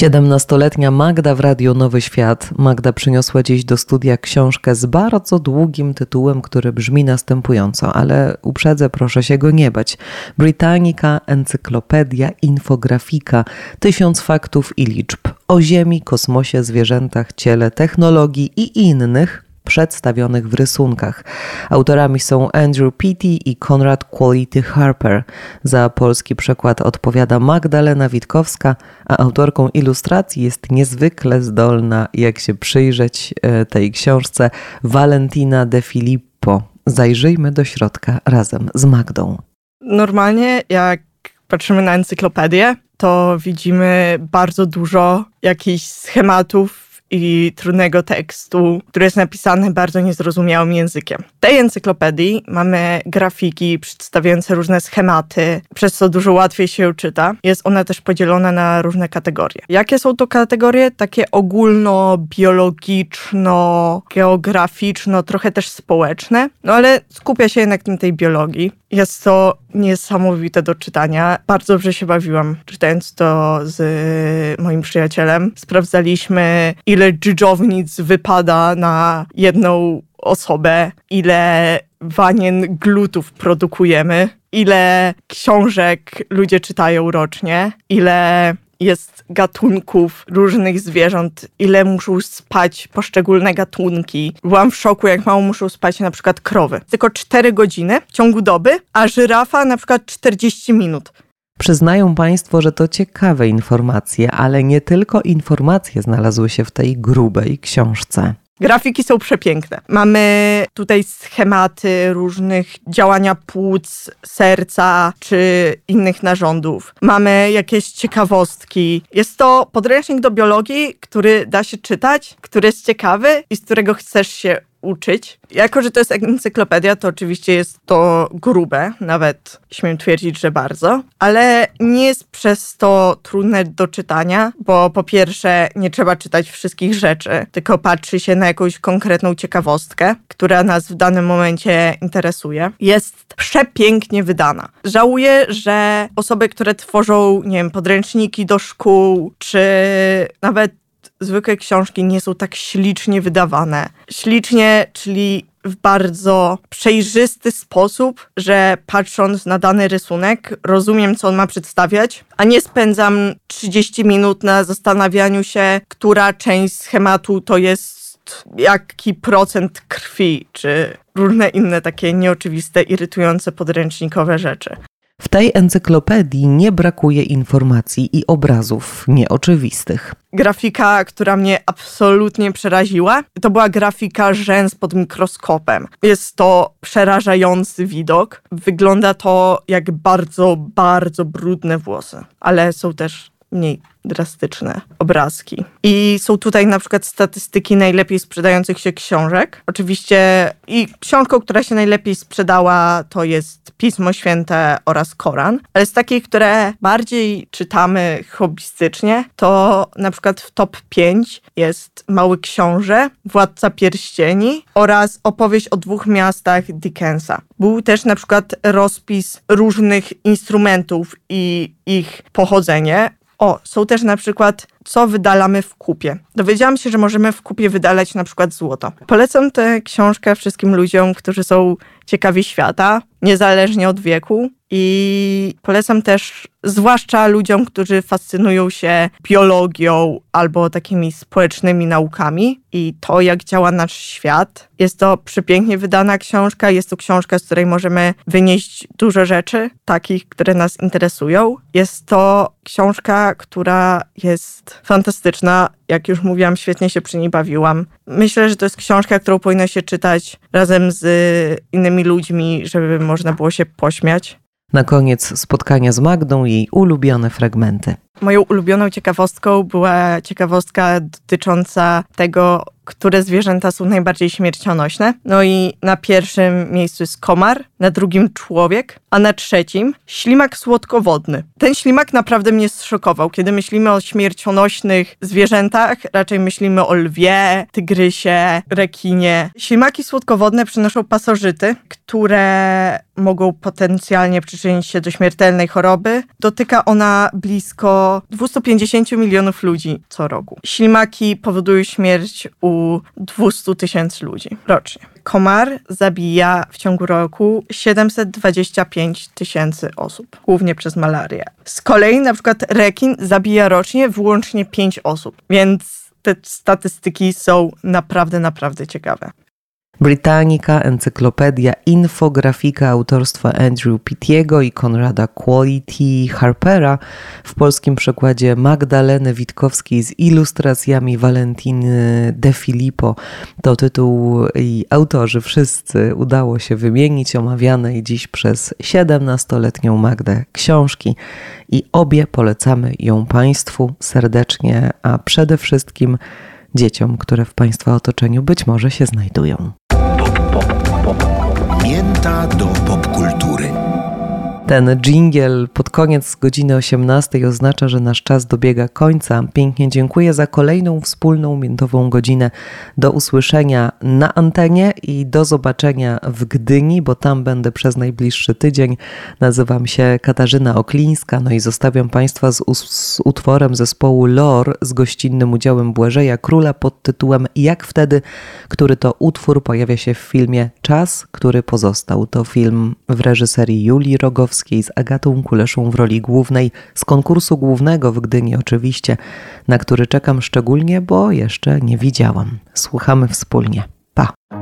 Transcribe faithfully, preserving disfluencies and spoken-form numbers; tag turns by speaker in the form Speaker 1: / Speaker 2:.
Speaker 1: Siedemnastoletnia Magda w Radiu Nowy Świat. Magda przyniosła dziś do studia książkę z bardzo długim tytułem, który brzmi następująco, ale uprzedzę, proszę się go nie bać. Britannica, encyklopedia, infografika, tysiąc faktów i liczb o Ziemi, kosmosie, zwierzętach, ciele, technologii i innych przedstawionych w rysunkach. Autorami są Andrew Peaty i Conrad Quality Harper. Za polski przekład odpowiada Magdalena Witkowska, a autorką ilustracji jest niezwykle zdolna, jak się przyjrzeć tej książce, Valentina De Filippo. Zajrzyjmy do środka razem z Magdą.
Speaker 2: Normalnie jak patrzymy na encyklopedię, to widzimy bardzo dużo jakichś schematów i trudnego tekstu, który jest napisany bardzo niezrozumiałym językiem. W tej encyklopedii mamy grafiki przedstawiające różne schematy, przez co dużo łatwiej się czyta. Jest ona też podzielona na różne kategorie. Jakie są to kategorie? Takie ogólno-biologiczno, geograficzno, trochę też społeczne, no ale skupia się jednak na tej biologii. Jest to niesamowite do czytania. Bardzo dobrze się bawiłam, czytając to z moim przyjacielem. Sprawdzaliśmy, ile dżdżownic wypada na jedną osobę, ile wanien glutów produkujemy, ile książek ludzie czytają rocznie, ile jest gatunków różnych zwierząt, ile muszą spać poszczególne gatunki. Byłam w szoku, jak mało muszą spać na przykład krowy. Tylko cztery godziny w ciągu doby, a żyrafa na przykład czterdzieści minut.
Speaker 1: Przyznają Państwo, że to ciekawe informacje, ale nie tylko informacje znalazły się w tej grubej książce.
Speaker 2: Grafiki są przepiękne. Mamy tutaj schematy różnych działania płuc, serca czy innych narządów. Mamy jakieś ciekawostki. Jest to podręcznik do biologii, który da się czytać, który jest ciekawy i z którego chcesz się uczyć. Jako że to jest encyklopedia, to oczywiście jest to grube, nawet śmiem twierdzić, że bardzo, ale nie jest przez to trudne do czytania, bo po pierwsze nie trzeba czytać wszystkich rzeczy, tylko patrzy się na jakąś konkretną ciekawostkę, która nas w danym momencie interesuje. Jest przepięknie wydana. Żałuję, że osoby, które tworzą, nie wiem, podręczniki do szkół, czy nawet zwykłe książki nie są tak ślicznie wydawane. Ślicznie, czyli w bardzo przejrzysty sposób, że patrząc na dany rysunek, rozumiem, co on ma przedstawiać, a nie spędzam trzydzieści minut na zastanawianiu się, która część schematu to jest jaki procent krwi, czy różne inne takie nieoczywiste, irytujące podręcznikowe rzeczy.
Speaker 1: W tej encyklopedii nie brakuje informacji i obrazów nieoczywistych.
Speaker 2: Grafika, która mnie absolutnie przeraziła, to była grafika rzęs pod mikroskopem. Jest to przerażający widok. Wygląda to jak bardzo, bardzo brudne włosy, ale są też mniej drastyczne obrazki. I są tutaj na przykład statystyki najlepiej sprzedających się książek. Oczywiście i książką, która się najlepiej sprzedała, to jest Pismo Święte oraz Koran. Ale z takich, które bardziej czytamy hobbystycznie, to na przykład w top pięć jest Mały Książę, Władca Pierścieni oraz Opowieść o dwóch miastach Dickensa. Był też na przykład rozpis różnych instrumentów i ich pochodzenie. O, są też na przykład, co wydalamy w kupie. Dowiedziałam się, że możemy w kupie wydalać na przykład złoto. Polecam tę książkę wszystkim ludziom, którzy są ciekawi świata, niezależnie od wieku. I polecam też zwłaszcza ludziom, którzy fascynują się biologią albo takimi społecznymi naukami i to, jak działa nasz świat. Jest to przepięknie wydana książka. Jest to książka, z której możemy wynieść dużo rzeczy, takich, które nas interesują. Jest to książka, która jest fantastyczna. Jak już mówiłam, świetnie się przy niej bawiłam. Myślę, że to jest książka, którą powinno się czytać razem z innymi ludźmi, żeby można było się pośmiać.
Speaker 1: Na koniec spotkania z Magdą jej ulubione fragmenty.
Speaker 2: Moją ulubioną ciekawostką była ciekawostka dotycząca tego, które zwierzęta są najbardziej śmiercionośne. No i na pierwszym miejscu jest komar, na drugim człowiek, a na trzecim ślimak słodkowodny. Ten ślimak naprawdę mnie zszokował. Kiedy myślimy o śmiercionośnych zwierzętach, raczej myślimy o lwie, tygrysie, rekinie. Ślimaki słodkowodne przynoszą pasożyty, które mogą potencjalnie przyczynić się do śmiertelnej choroby. Dotyka ona blisko do dwieście pięćdziesiąt milionów ludzi co roku. Ślimaki powodują śmierć u dwieście tysięcy ludzi rocznie. Komar zabija w ciągu roku siedemset dwadzieścia pięć tysięcy osób, głównie przez malarię. Z kolei na przykład rekin zabija rocznie wyłącznie pięć osób, więc te statystyki są naprawdę, naprawdę ciekawe.
Speaker 1: Britannica, encyklopedia, infografika autorstwa Andrew Pittiego i Konrada Quality Harpera, w polskim przekładzie Magdaleny Witkowskiej z ilustracjami Valentiny De Filippo. To tytuł i autorzy wszyscy udało się wymienić, omawianej dziś przez siedemnastoletnią Magdę książki i obie polecamy ją Państwu serdecznie, a przede wszystkim dzieciom, które w Państwa otoczeniu być może się znajdują. Mięta do popkultury. Ten dżingiel pod koniec godziny osiemnastej oznacza, że nasz czas dobiega końca. Pięknie dziękuję za kolejną wspólną miętową godzinę. Do usłyszenia na antenie i do zobaczenia w Gdyni, bo tam będę przez najbliższy tydzień. Nazywam się Katarzyna Oklińska, no i zostawiam Państwa z, z utworem zespołu Lore z gościnnym udziałem Błażeja Króla pod tytułem Jak wtedy, który to utwór pojawia się w filmie Czas, który pozostał. To film w reżyserii Julii Rogowskiej z Agatą Kuleszą w roli głównej, z konkursu głównego w Gdyni oczywiście, na który czekam szczególnie, bo jeszcze nie widziałam. Słuchamy wspólnie. Pa!